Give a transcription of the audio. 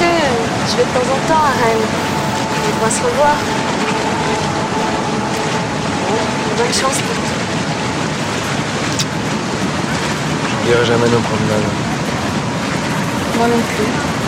sais, je vais de temps en temps à Rennes. On va se revoir. Bon, bonne chance pour tout. Je dirai jamais nos promenades. Moi non plus.